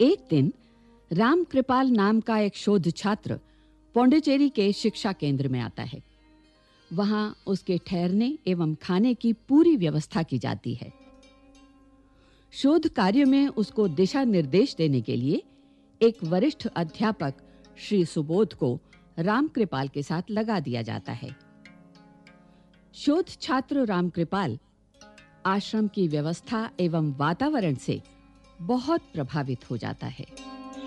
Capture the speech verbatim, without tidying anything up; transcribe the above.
एक दिन रामकृपाल नाम का एक शोध छात्र पौंडीचेरी के शिक्षा केंद्र में आता है। वहां उसके ठहरने एवं खाने की पूरी व्यवस्था की जाती है। शोध कार्य में उसको दिशा निर्देश देने के लिए एक वरिष्ठ अध्यापक श्री सुबोध को रामकृपाल के साथ लगा दिया जाता है। शोध छात्र रामकृपाल आश्रम की व्यवस्था एवं वातावरण से बहुत प्रभावित हो जाता है।